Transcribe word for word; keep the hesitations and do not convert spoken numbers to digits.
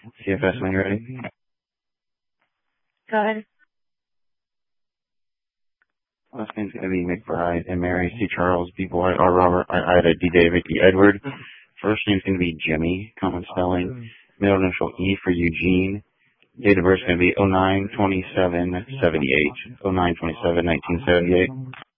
C F S when you're ready. Go ahead. Last name's going to be McBride, M. Mary, C. Charles, B. Boy, R. Robert, I. Ida, D. David, E. Edward. First name's going to be Jimmy, common spelling. Middle initial E for Eugene. Date of birth is going to be oh nine twenty-seven seventy-eight. oh nine twenty-seven nineteen seventy-eight.